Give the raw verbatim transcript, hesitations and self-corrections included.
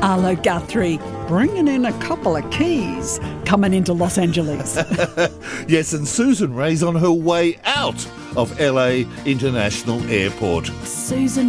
a la Guthrie, bringing in a couple of keys, coming into Los Angeles. Yes, and Susan Ray's on her way out of L A International Airport. Susan